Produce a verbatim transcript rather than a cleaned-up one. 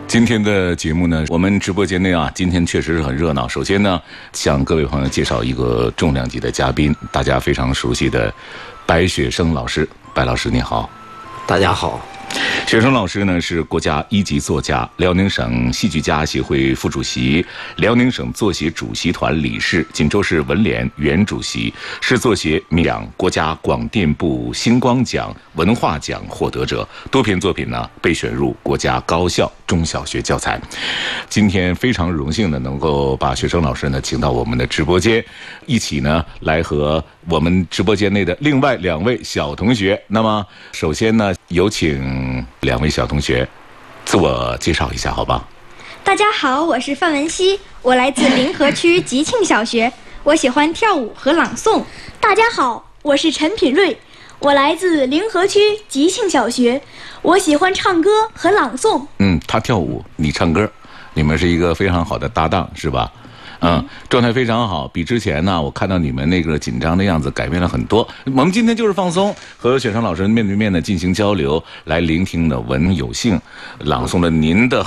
今天的节目呢，我们直播间内啊，今天确实是很热闹。首先呢，向各位朋友介绍一个重量级的嘉宾，大家非常熟悉的白雪生老师。白老师你好。 大家好。 雪生老师呢是国家一级作家，辽宁省戏剧家协会副主席，辽宁省作协主席团理事，锦州市文联原主席，市作协名奖、国家广电部星光奖、文化奖获得者，多篇作品呢被选入国家高校中小学教材。今天非常荣幸的能够把雪生老师呢请到我们的直播间，一起呢来和我们直播间内的另外两位小同学。那么首先呢，有请两位小同学自我介绍一下好吧。 大家好，我是范文熙，我来自临河区吉庆小学，我喜欢跳舞和朗诵。 大家好，我是陈品瑞，我来自临河区吉庆小学，我喜欢唱歌和朗诵。 嗯，他跳舞，你唱歌，你们是一个非常好的搭档，是吧？嗯，状态非常好，比之前呢，我看到你们那个紧张的样子改变了很多。我们今天就是放松，和雪生老师面对面的进行交流，来聆听的文有幸朗诵了您的